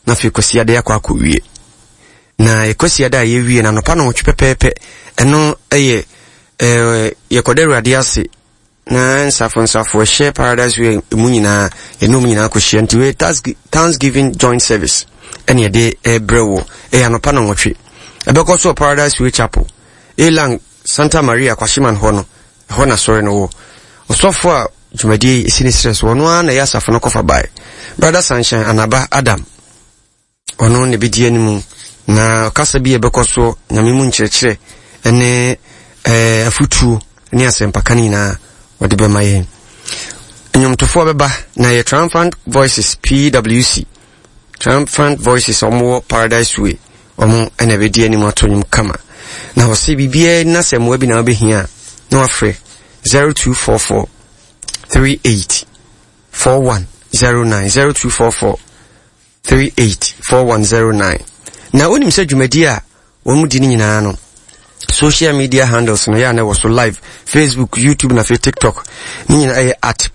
na fi kwasiada yakwa akɔwie na kwasiada ye wie na nopa no twepɛpɛpɛ eno eye yekoderu adiase na nsafo share paradise we mu nyina eno mu nyina akɔhye nti we Thanksgiving joint service ene de ebrewo anopa no nwotwe ebekɔ so Paradise Way Chapel elang Santa Maria Kwashiman ho na sori no wo osofo a dwumadi isini stress wono na yasafo no kofa bai brother Sunshine Anaba Adam ono ne bidie ni mu na kasa bi ebekɔ so nyame mu nkyerɛkyerɛ ene afutu ne asempaka ni na wode be maye enyomtofo beba na ye Triumphant Voices PWC Triumphant Voices omo Paradise Way omo ene bidie ni matonyum kama na wose bibie na semwa bi na obehia na wafre 0244 38 4109 0244 38 4109 na onim se dwumadi a womu di ni nyina no social media handles no ya na was live Facebook, YouTube na TikTok ni nyina at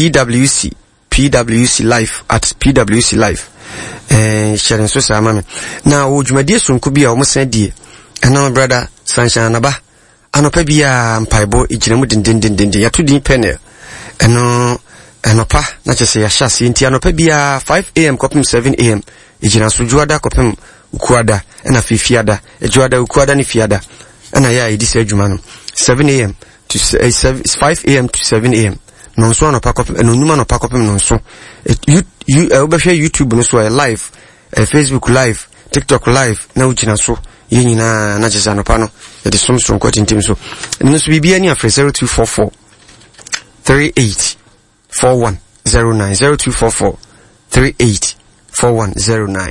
PWC live at PWC live sharing so sama me na wo dwumadi sonko bi a wo san die ana brother Sunshine Anaba anopa bia mpaibo iginamu dindindindin ya to din panel anopa na chese ya hyase nti anopa bia 5 am kopim 7 am igina so juada kopim ukuada na fifiada juada ukuada ni fiada ana ya idise adwuma no 7 am to 5 am to 7 am no so anopa kopim enonuma no pa kopim no so obehwe YouTube no so live Facebook live TikTok live na ugina so yenyina na chese anopa no the Samsung quoting team so no so bibia ni afre 0244 38 4109 0244 38 4109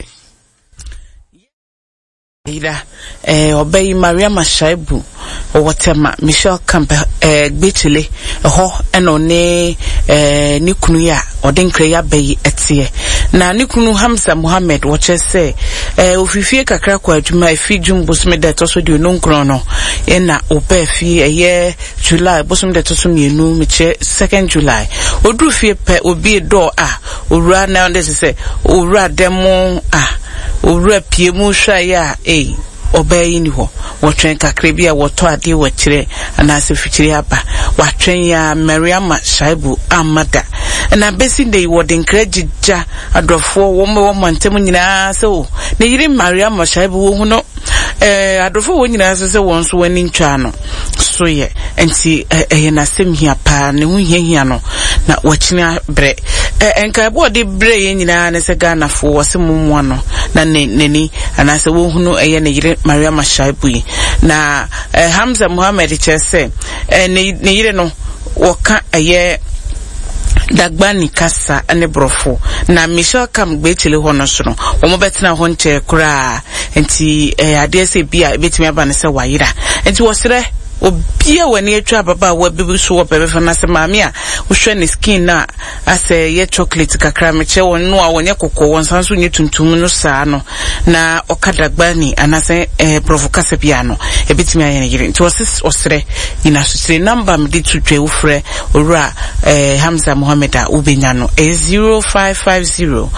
ida obey Maria Mashaibu owotema Michelle Camp gbetele ho eno ne ni kunu ya odenkre ya bayi etie na ni kunu Hamza Muhammad wo chese ofifie kakra kwa adwuma efi dwum bosome de toso de ononkron no na opefi eye July bosome de toso mienu meche 2nd July odru fie pe obi do owura na onde se owura demo owura pie mu hwa ya obayi ni ho wotwen kakra bia woto ade wachire anase fichire aba watwen ya Mariama Shaibu Amada na besi dey wodin krejija adofo wo mantem nyina so na yiri Mariama Shaibu wo huno adofo wo nyina se won so wani ntwa no so ye enti na sem hia pa ne hu hia no na wachina bre enka bo de bre ye nyina ne se Ghana fo wo se mumwa no na neni anase wo huno na yiri Mariama Shaibu na Hamza Muhammad chese ne yire no woka dagbani kasa ane brofo na Michelle Camp gbetele ho no so no omo betena ho nche kura enti ade se bia betimi aba ne se wayira enti wosere obia wani etwa baba wa bibi so bebe fa na se maami a wohwe ne skin na ase ye chocolate kakra meche won no a wonye kokko won sanso nye tuntum no saa no na okadagbani anase provokase bia no ebitimi aye ne yire nti wosis osre ina susire number me di tutwe ufre owura Hamza Muhammad a ubenya no 0550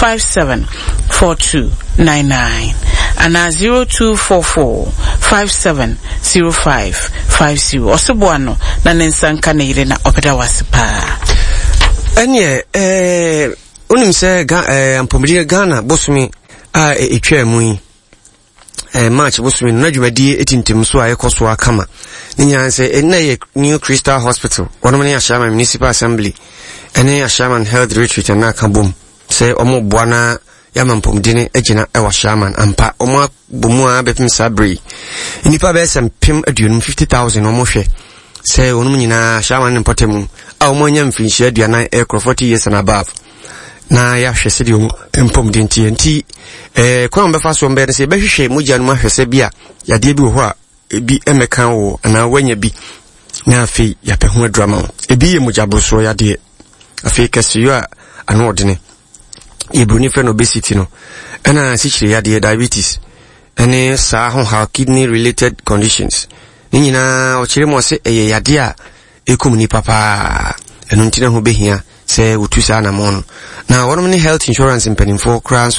574299 ana 0244 570550 osoboano na nensanka ne yire na opeda wasipa enye unim se ampomri Ghana bosumi a etwa mu yi March bosumi na dwumadi etintim so ayekoso akama nya se na ye New Crystal Hospital wono ne Ashama Municipal Assembly ene Ashama Health Retreat na kabom se omo boana ya mampomdine ejina ewa shaman ampa omo bomu a bepim sabri nipa be sempim aduonum 50,000 omo hwe se onum nyina shaman mpotemu a omo nya mfinhia aduanan 40 years and above na ya hwe se de mpomdine nti kwa mbefa so mbe se behwehwe mogya no ahwese bia ya de bi ho a ebi emeka wo na wanya bi na afi ya pehu adrama ebi ye mogya broso ya de afi kasiyo a ano odene Ibruni friend obesity no ana sichire ya diabetes ene sa ho kidney related conditions nyina o chire mo se yade a ekomuni papa eno ntina ho behia se utusa na mono na wono ne health insurance mpanimfo kra